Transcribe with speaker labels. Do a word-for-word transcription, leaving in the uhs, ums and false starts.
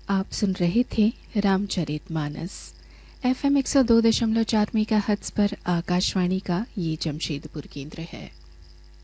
Speaker 1: आप सुन रहे थे रामचरितमानस। एफ एम एक सौ दो दशमलव चार मेगा हर्ट्ज पर आकाशवाणी का ये जमशेदपुर केंद्र है।